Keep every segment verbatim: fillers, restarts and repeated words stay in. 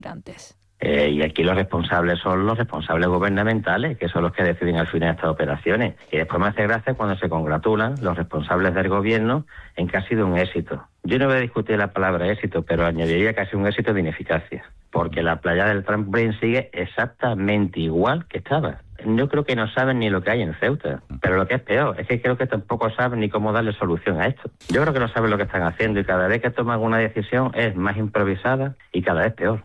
antes. Eh, y aquí los responsables son los responsables gubernamentales, que son los que deciden al final estas operaciones. Y después me hace gracia cuando se congratulan los responsables del gobierno en que ha sido un éxito. Yo no voy a discutir la palabra éxito, pero añadiría que ha sido un éxito de ineficacia, porque la playa del Tramprín sigue exactamente igual que estaba. Yo creo que no saben ni lo que hay en Ceuta, pero lo que es peor es que creo que tampoco saben ni cómo darle solución a esto. Yo creo que no saben lo que están haciendo y cada vez que toman una decisión es más improvisada y cada vez peor.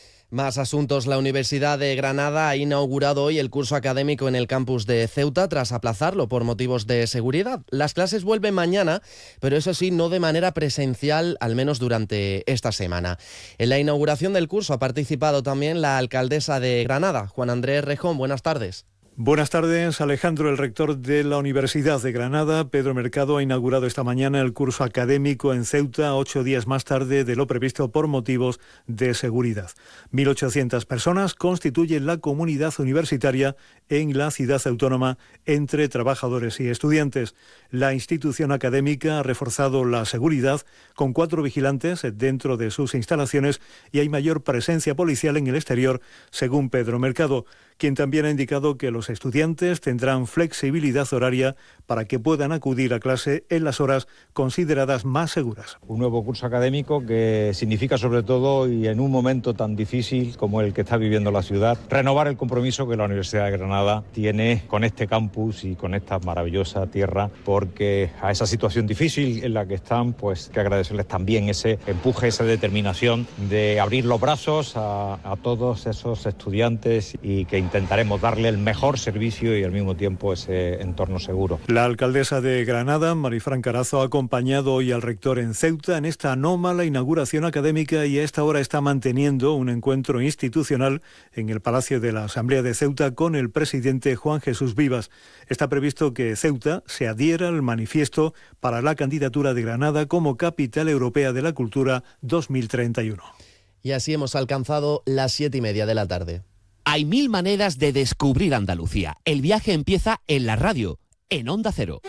Más asuntos. La Universidad de Granada ha inaugurado hoy el curso académico en el campus de Ceuta tras aplazarlo por motivos de seguridad. Las clases vuelven mañana, pero eso sí, no de manera presencial, al menos durante esta semana. En la inauguración del curso ha participado también la alcaldesa de Granada, Juan Andrés Rejón. Buenas tardes. Buenas tardes, Alejandro. El rector de la Universidad de Granada, Pedro Mercado, ha inaugurado esta mañana el curso académico en Ceuta, ocho días más tarde de lo previsto por motivos de seguridad. mil ochocientas personas constituyen la comunidad universitaria en la ciudad autónoma entre trabajadores y estudiantes. La institución académica ha reforzado la seguridad con cuatro vigilantes dentro de sus instalaciones y hay mayor presencia policial en el exterior, según Pedro Mercado, quien también ha indicado que los estudiantes tendrán flexibilidad horaria para que puedan acudir a clase en las horas consideradas más seguras. Un nuevo curso académico que significa sobre todo, y en un momento tan difícil como el que está viviendo la ciudad, renovar el compromiso que la Universidad de Granada tiene con este campus y con esta maravillosa tierra, porque a esa situación difícil en la que están, pues que agradecerles también ese empuje, esa determinación de abrir los brazos a, a todos esos estudiantes y que intentaremos darle el mejor servicio y al mismo tiempo ese entorno seguro. La alcaldesa de Granada, Marifran Carazo, ha acompañado hoy al rector en Ceuta en esta anómala inauguración académica y a esta hora está manteniendo un encuentro institucional en el Palacio de la Asamblea de Ceuta con el presidente Juan Jesús Vivas. Está previsto que Ceuta se adhiera al manifiesto para la candidatura de Granada como Capital Europea de la Cultura dos mil treinta y uno. Y así hemos alcanzado las siete y media de la tarde. Hay mil maneras de descubrir Andalucía. El viaje empieza en la radio, en Onda Cero.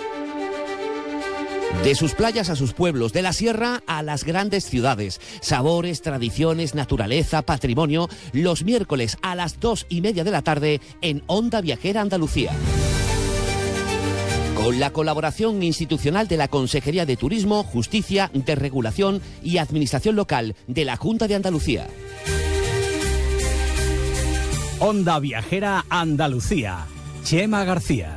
De sus playas a sus pueblos, de la sierra a las grandes ciudades. Sabores, tradiciones, naturaleza, patrimonio. Los miércoles a las dos y media de la tarde en Onda Viajera Andalucía. Con la colaboración institucional de la Consejería de Turismo, Justicia, Desregulación y Administración Local de la Junta de Andalucía. Onda Viajera Andalucía. Chema García.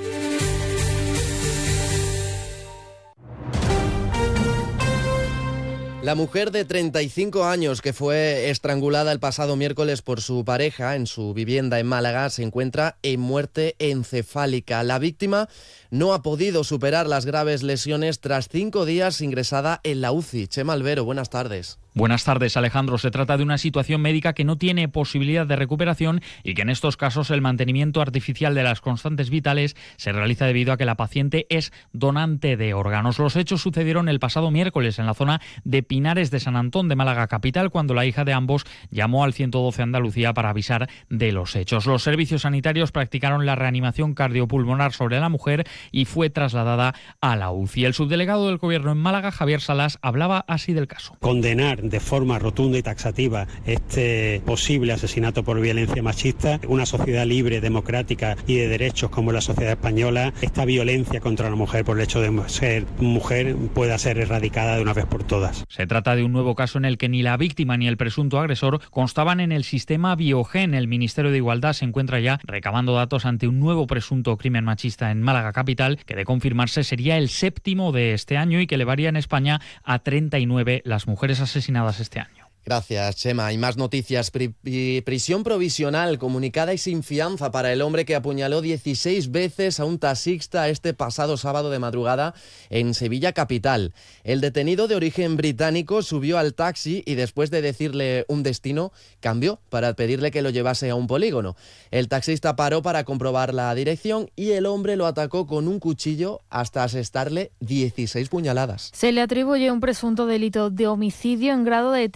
La mujer de treinta y cinco años que fue estrangulada el pasado miércoles por su pareja en su vivienda en Málaga se encuentra en muerte encefálica. La víctima no ha podido superar las graves lesiones tras cinco días ingresada en la U C I. Chema Albero, buenas tardes. Buenas tardes, Alejandro. Se trata de una situación médica que no tiene posibilidad de recuperación y que en estos casos el mantenimiento artificial de las constantes vitales se realiza debido a que la paciente es donante de órganos. Los hechos sucedieron el pasado miércoles en la zona de Pinares de San Antón de Málaga capital, cuando la hija de ambos llamó al ciento doce Andalucía para avisar de los hechos. Los servicios sanitarios practicaron la reanimación cardiopulmonar sobre la mujer y fue trasladada a la U C I. El subdelegado del Gobierno en Málaga, Javier Salas, hablaba así del caso. Condenar de forma rotunda y taxativa este posible asesinato por violencia machista. Una sociedad libre, democrática y de derechos como la sociedad española, esta violencia contra la mujer por el hecho de ser mujer pueda ser erradicada de una vez por todas. Se trata de un nuevo caso en el que ni la víctima ni el presunto agresor constaban en el sistema Biogen. El Ministerio de Igualdad se encuentra ya recabando datos ante un nuevo presunto crimen machista en Málaga capital, que de confirmarse sería el séptimo de este año y que elevaría en España a treinta y nueve las mujeres asesinadas este año. Gracias, Chema. Y más noticias. Pri- prisión provisional comunicada y sin fianza para el hombre que apuñaló dieciséis veces a un taxista este pasado sábado de madrugada en Sevilla capital. El detenido de origen británico subió al taxi y después de decirle un destino, cambió para pedirle que lo llevase a un polígono. El taxista paró para comprobar la dirección y el hombre lo atacó con un cuchillo hasta asestarle dieciséis puñaladas. Se le atribuye un presunto delito de homicidio en grado de tentativa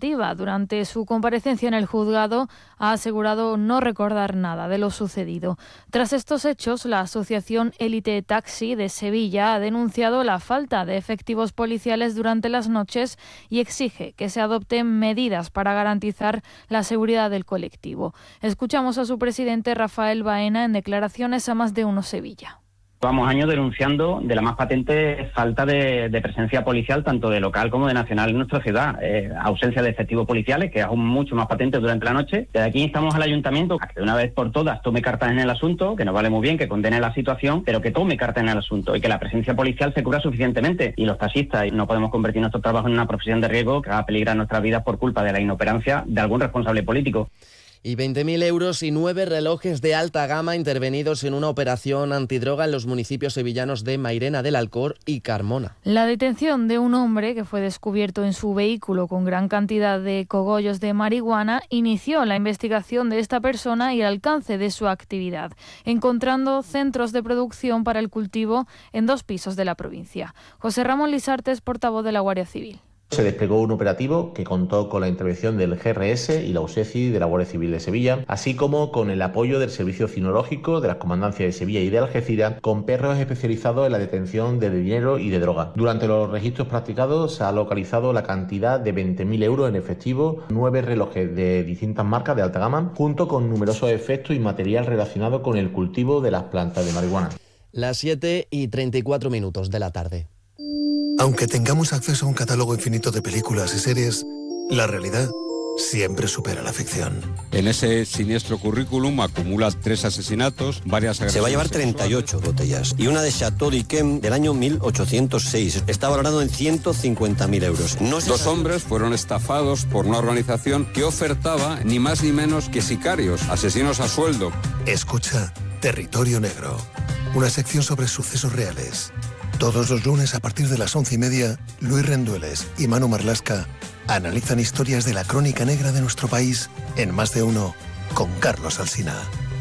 negativa. Durante su comparecencia en el juzgado ha asegurado no recordar nada de lo sucedido. Tras estos hechos, la Asociación Élite Taxi de Sevilla ha denunciado la falta de efectivos policiales durante las noches y exige que se adopten medidas para garantizar la seguridad del colectivo. Escuchamos a su presidente Rafael Baena en declaraciones a Más de Uno Sevilla. Llevamos años denunciando de la más patente falta de, de presencia policial, tanto de local como de nacional en nuestra ciudad. Eh, ausencia de efectivos policiales, que es aún mucho más patente durante la noche. Desde aquí instamos al ayuntamiento a que de una vez por todas tome cartas en el asunto, que nos vale muy bien que condene la situación, pero que tome cartas en el asunto y que la presencia policial se cubra suficientemente. Y los taxistas no podemos convertir nuestro trabajo en una profesión de riesgo que haga peligrar nuestras vidas por culpa de la inoperancia de algún responsable político. Y veinte mil euros y nueve relojes de alta gama intervenidos en una operación antidroga en los municipios sevillanos de Mairena del Alcor y Carmona. La detención de un hombre que fue descubierto en su vehículo con gran cantidad de cogollos de marihuana inició la investigación de esta persona y el alcance de su actividad, encontrando centros de producción para el cultivo en dos pisos de la provincia. José Ramón Lisartes, portavoz de la Guardia Civil. Se desplegó un operativo que contó con la intervención del G R S y la U S E C I de la Guardia Civil de Sevilla, así como con el apoyo del Servicio Cinológico de las Comandancias de Sevilla y de Algeciras, con perros especializados en la detención de dinero y de droga. Durante los registros practicados se ha localizado la cantidad de veinte mil euros en efectivo, nueve relojes de distintas marcas de alta gama, junto con numerosos efectos y material relacionado con el cultivo de las plantas de marihuana. Las siete y treinta y cuatro minutos de la tarde. Aunque tengamos acceso a un catálogo infinito de películas y series, la realidad siempre supera la ficción. En ese siniestro currículum acumula tres asesinatos, varias agresiones. Se va a llevar treinta y ocho botellas y una de Chateau d'Yquem del año mil ochocientos seis. Está valorado en ciento cincuenta mil euros. No Dos sabe... hombres fueron estafados por una organización que ofertaba ni más ni menos que sicarios, asesinos a sueldo. Escucha Territorio Negro, una sección sobre sucesos reales. Todos los lunes a partir de las once y media, Luis Rendueles y Manu Marlasca analizan historias de la crónica negra de nuestro país en Más de Uno con Carlos Alsina.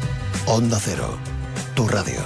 Onda Cero, tu radio.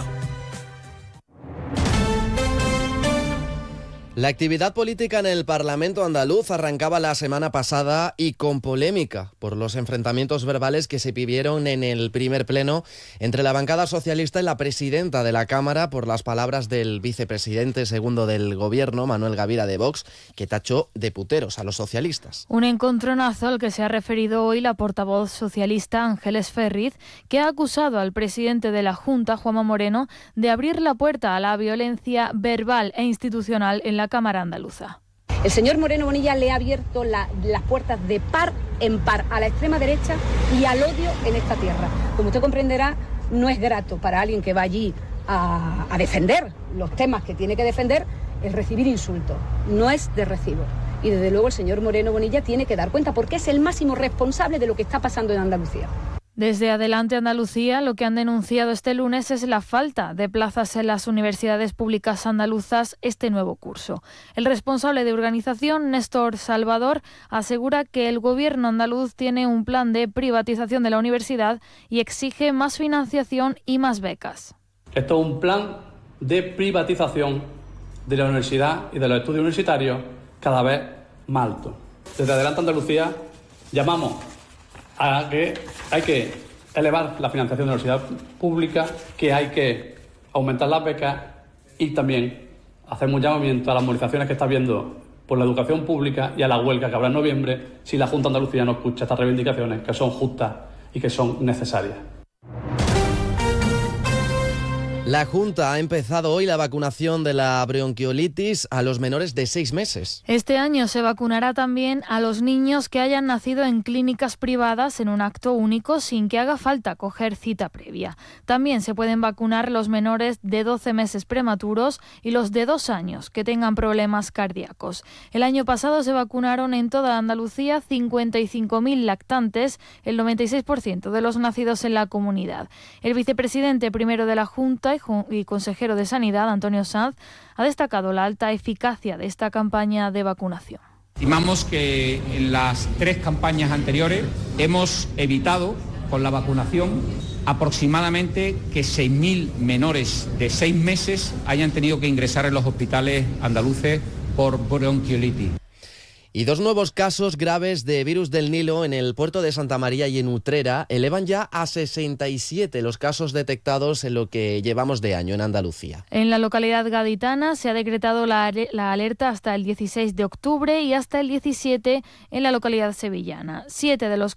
La actividad política en el Parlamento andaluz arrancaba la semana pasada y con polémica por los enfrentamientos verbales que se vivieron en el primer pleno entre la bancada socialista y la presidenta de la Cámara por las palabras del vicepresidente segundo del Gobierno, Manuel Gavira de Vox, que tachó de puteros a los socialistas. Un encontronazo al que se ha referido hoy la portavoz socialista Ángeles Ferriz, que ha acusado al presidente de la Junta, Juanma Moreno, de abrir la puerta a la violencia verbal e institucional en la Cámara andaluza. El señor Moreno Bonilla le ha abierto la, las puertas de par en par a la extrema derecha y al odio en esta tierra. Como usted comprenderá, no es grato para alguien que va allí a, a defender los temas que tiene que defender el recibir insultos. No es de recibo. Y desde luego el señor Moreno Bonilla tiene que dar cuenta porque es el máximo responsable de lo que está pasando en Andalucía. Desde Adelante Andalucía, lo que han denunciado este lunes es la falta de plazas en las universidades públicas andaluzas este nuevo curso. El responsable de organización, Néstor Salvador, asegura que el gobierno andaluz tiene un plan de privatización de la universidad y exige más financiación y más becas. Esto es un plan de privatización de la universidad y de los estudios universitarios cada vez más alto. Desde Adelante Andalucía llamamos a que hay que elevar la financiación de la universidad pública, que hay que aumentar las becas y también hacer un llamamiento a las movilizaciones que está habiendo por la educación pública y a la huelga que habrá en noviembre si la Junta de Andalucía no escucha estas reivindicaciones que son justas y que son necesarias. La Junta ha empezado hoy la vacunación de la bronquiolitis a los menores de seis meses. Este año se vacunará también a los niños que hayan nacido en clínicas privadas en un acto único sin que haga falta coger cita previa. También se pueden vacunar los menores de doce meses prematuros y los de dos años que tengan problemas cardíacos. El año pasado se vacunaron en toda Andalucía cincuenta y cinco mil lactantes, el noventa y seis por ciento de los nacidos en la comunidad. El vicepresidente primero de la Junta y consejero de Sanidad, Antonio Sanz, ha destacado la alta eficacia de esta campaña de vacunación. Estimamos que en las tres campañas anteriores hemos evitado con la vacunación aproximadamente que seis mil menores de seis meses hayan tenido que ingresar en los hospitales andaluces por bronquiolitis. Y dos nuevos casos graves de virus del Nilo en el puerto de Santa María y en Utrera elevan ya a sesenta y siete los casos detectados en lo que llevamos de año en Andalucía. En la localidad gaditana se ha decretado la, la alerta hasta el dieciséis de octubre y hasta el diecisiete en la localidad sevillana. Siete de los